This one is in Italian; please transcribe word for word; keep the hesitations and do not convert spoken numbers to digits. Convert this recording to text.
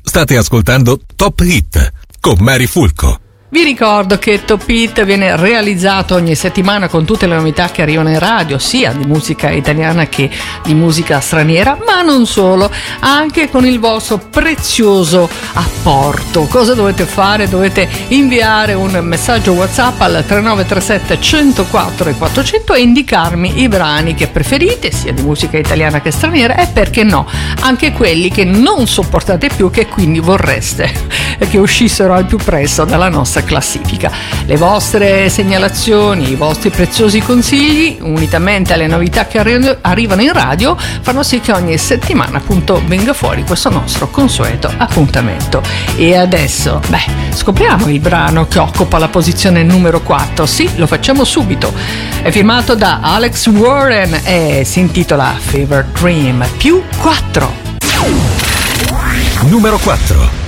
State ascoltando Top Hit con Mary Fulco. Vi ricordo che Top Hit viene realizzato ogni settimana con tutte le novità che arrivano in radio, sia di musica italiana che di musica straniera, ma non solo, anche con il vostro prezioso apporto. Cosa dovete fare? Dovete inviare un messaggio WhatsApp al tre nove tre sette uno zero quattro quattrocento e indicarmi i brani che preferite, sia di musica italiana che straniera, e perché no, anche quelli che non sopportate più, che quindi vorreste che uscissero al più presto dalla nostra classifica. Le vostre segnalazioni, i vostri preziosi consigli, unitamente alle novità che arri- arrivano in radio, fanno sì che ogni settimana appunto venga fuori questo nostro consueto appuntamento. E adesso, beh, scopriamo il brano che occupa la posizione numero quattro. Sì, lo facciamo subito. È firmato da Alex Warren e si intitola Fever Dream più quattro. Numero quattro.